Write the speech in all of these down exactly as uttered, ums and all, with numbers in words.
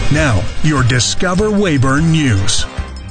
Now, your Discover Weyburn News.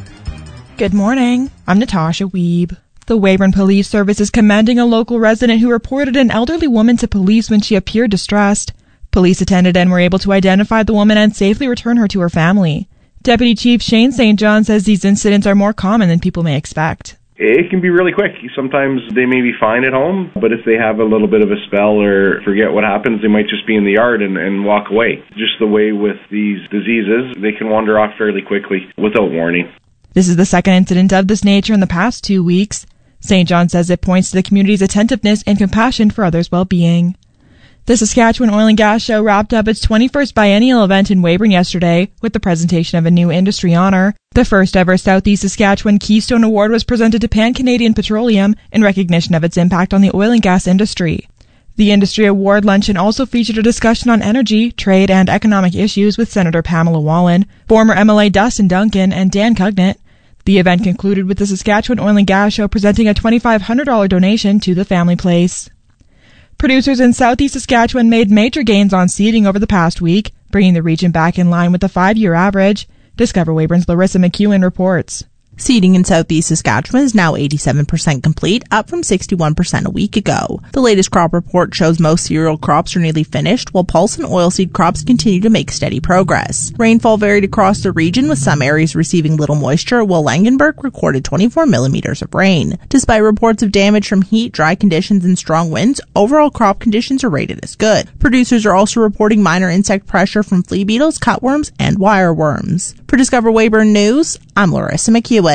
Good morning. I'm Natasha Wiebe. The Weyburn Police Service is commending a local resident who reported an elderly woman to police when she appeared distressed. Police attended and were able to identify the woman and safely return her to her family. Deputy Chief Shane Saint John says these incidents are more common than people may expect. It can be really quick. Sometimes they may be fine at home, but if they have a little bit of a spell or forget what happens, they might just be in the yard and, and walk away. Just the way with these diseases, they can wander off fairly quickly without warning. This is the second incident of this nature in the past two weeks. Saint John says it points to the community's attentiveness and compassion for others' well-being. The Saskatchewan Oil and Gas Show wrapped up its twenty-first biennial event in Weyburn yesterday with the presentation of a new industry honor. The first ever Southeast Saskatchewan Keystone Award was presented to Pan-Canadian Petroleum in recognition of its impact on the oil and gas industry. The Industry Award luncheon also featured a discussion on energy, trade, and economic issues with Senator Pamela Wallin, former M L A Dustin Duncan, and Dan Cugnett. The event concluded with the Saskatchewan Oil and Gas Show presenting a twenty-five hundred dollars donation to the family place. Producers in Southeast Saskatchewan made major gains on seeding over the past week, bringing the region back in line with the five-year average. Discover Weyburn's Larissa McEwen reports. Seeding in Southeast Saskatchewan is now eighty-seven percent complete, up from sixty-one percent a week ago. The latest crop report shows most cereal crops are nearly finished, while pulse and oilseed crops continue to make steady progress. Rainfall varied across the region, with some areas receiving little moisture, while Langenburg recorded twenty-four millimeters of rain. Despite reports of damage from heat, dry conditions, and strong winds, overall crop conditions are rated as good. Producers are also reporting minor insect pressure from flea beetles, cutworms, and wireworms. For Discover Weyburn News, I'm Larissa McEwen.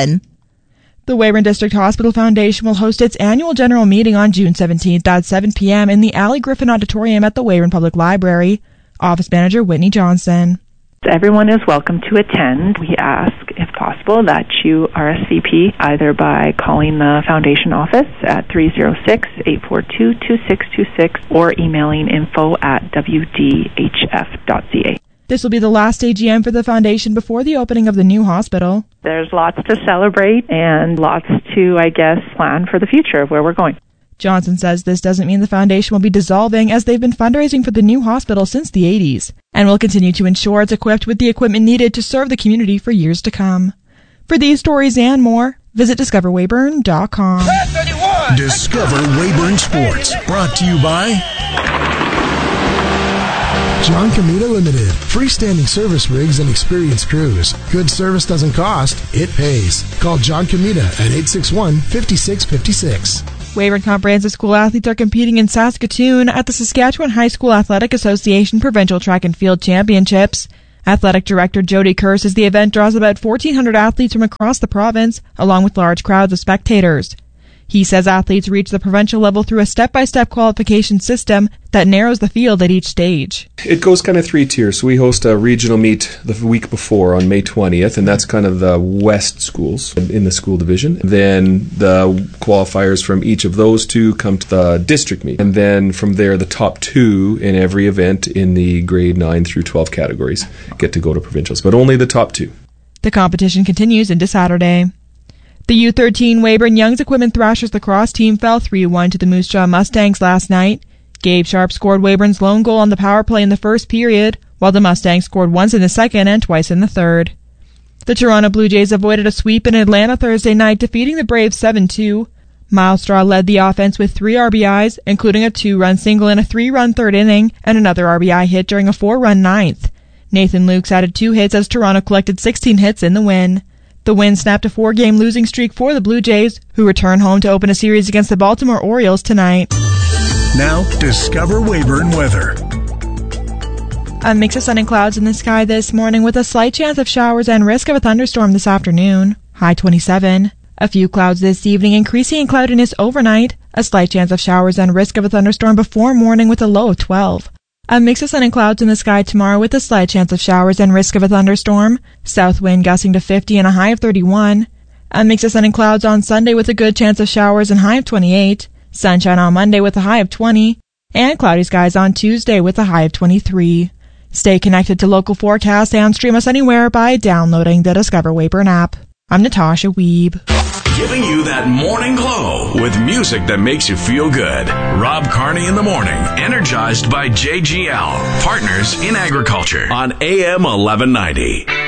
The Weyburn District Hospital Foundation will host its annual general meeting on June seventeenth at seven p.m. in the Allie Griffin Auditorium at the Weyburn Public Library. Office Manager Whitney Johnson. Everyone is welcome to attend. We ask, if possible, that you R S V P either by calling the Foundation office at three oh six, eight four two, two six two six or emailing info at w d h f dot c a. This will be the last A G M for the Foundation before the opening of the new hospital. There's lots to celebrate and lots to, I guess, plan for the future of where we're going. Johnson says this doesn't mean the Foundation will be dissolving, as they've been fundraising for the new hospital since the eighties, and will continue to ensure it's equipped with the equipment needed to serve the community for years to come. For these stories and more, visit discover weyburn dot com. Discover Weyburn Sports, brought to you by John Comita Limited. Freestanding service rigs and experienced crews. Good service doesn't cost, it pays. Call John Comita at eight six one, five six five six. Weyburn Comprehensive School athletes are competing in Saskatoon at the Saskatchewan High School Athletic Association Provincial Track and Field Championships. Athletic Director Jody Kerr says the event draws about fourteen hundred athletes from across the province, along with large crowds of spectators. He says athletes reach the provincial level through a step-by-step qualification system that narrows the field at each stage. It goes kind of three tiers. So we host a regional meet the week before on May twentieth, and that's kind of the West schools in the school division. Then the qualifiers from each of those two come to the district meet. And then from there, the top two in every event in the grade nine through twelve categories get to go to provincials, but only the top two. The competition continues into Saturday. The U thirteen Weyburn Young's Equipment Thrashers lacrosse team fell three to one to the Moose Jaw Mustangs last night. Gabe Sharp scored Weyburn's lone goal on the power play in the first period, while the Mustangs scored once in the second and twice in the third. The Toronto Blue Jays avoided a sweep in Atlanta Thursday night, defeating the Braves seven two. Miles Straw led the offense with three R B Is, including a two-run single in a three-run third inning and another R B I hit during a four-run ninth. Nathan Lukes added two hits as Toronto collected sixteen hits in the win. The win snapped a four-game losing streak for the Blue Jays, who return home to open a series against the Baltimore Orioles tonight. Now, Discover Weyburn weather. A mix of sun and clouds in the sky this morning with a slight chance of showers and risk of a thunderstorm this afternoon. High twenty-seven. A few clouds this evening, increasing in cloudiness overnight. A slight chance of showers and risk of a thunderstorm before morning with a low of twelve. A mix of sun and clouds in the sky tomorrow with a slight chance of showers and risk of a thunderstorm. South wind gusting to fifty and a high of thirty-one. A mix of sun and clouds on Sunday with a good chance of showers and high of twenty-eight. Sunshine on Monday with a high of twenty. And cloudy skies on Tuesday with a high of twenty-three. Stay connected to local forecasts and stream us anywhere by downloading the Discover Weyburn app. I'm Natasha Wiebe. Giving you that morning glow with music that makes you feel good. Rob Carney in the morning, energized by J G L, partners in agriculture on A M eleven ninety.